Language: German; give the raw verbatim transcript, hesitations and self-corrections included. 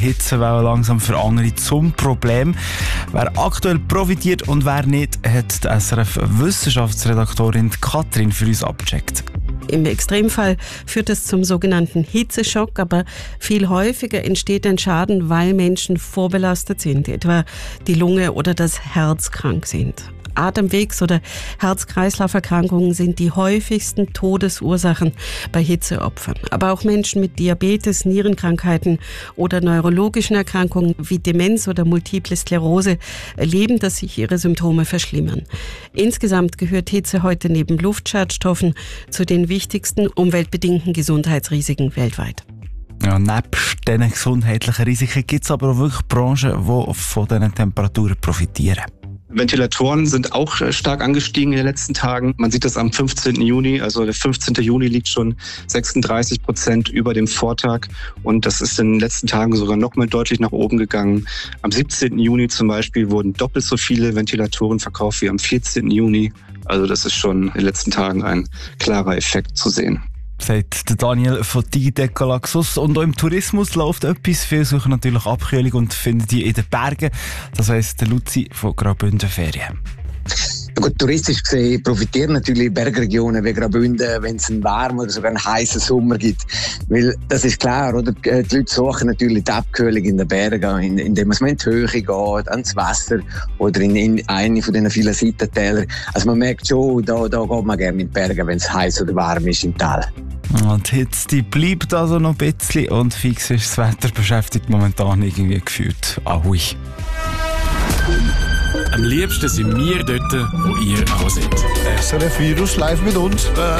Hitzewelle langsam für andere zum Problem. Wer aktuell profitiert und wer nicht, hat die S R F-Wissenschaftsredaktorin Katrin für uns abgecheckt. Im Extremfall führt es zum sogenannten Hitzeschock, aber viel häufiger entsteht ein Schaden, weil Menschen vorbelastet sind, etwa die Lunge oder das Herz krank sind. Atemwegs- oder Herz-Kreislauf-Erkrankungen sind die häufigsten Todesursachen bei Hitzeopfern. Aber auch Menschen mit Diabetes, Nierenkrankheiten oder neurologischen Erkrankungen wie Demenz oder Multiple Sklerose erleben, dass sich ihre Symptome verschlimmern. Insgesamt gehört Hitze heute neben Luftschadstoffen zu den wichtigsten umweltbedingten Gesundheitsrisiken weltweit. Ja, nebst diesen gesundheitlichen Risiken gibt es aber auch wirklich Branchen, die von diesen Temperaturen profitieren. Ventilatoren sind auch stark angestiegen in den letzten Tagen. Man sieht das am fünfzehnten Juni, also der fünfzehnten Juni liegt schon sechsunddreißig Prozent über dem Vortag und das ist in den letzten Tagen sogar noch mal deutlich nach oben gegangen. Am siebzehnten Juni zum Beispiel wurden doppelt so viele Ventilatoren verkauft wie am vierzehnten Juni. Also das ist schon in den letzten Tagen ein klarer Effekt zu sehen. Sagt Daniel von Digitec Galaxus. Und auch im Tourismus läuft etwas. Viele suchen natürlich Abkühlung und finden die in den Bergen. Das heisst, der Luzi von Graubünden Ferien. Ja gut, touristisch gesehen profitieren natürlich Bergregionen wie Graubünden, wenn es einen warmen oder sogar einen heißen Sommer gibt. Weil das ist klar, oder? Die Leute suchen natürlich die Abkühlung in den Bergen, indem man in die Höhe geht, ans Wasser oder in, in eine von diesen vielen Seitentälern. Also man merkt schon, da, da geht man gerne in die Berge, wenn es heiß oder warm ist im Tal. Und die Hitze die bleibt also noch ein bisschen und fix ist das Wetter beschäftigt momentan irgendwie gefühlt alle. Am liebsten sind wir dort, wo ihr auch seid. S R F Virus live mit uns. Äh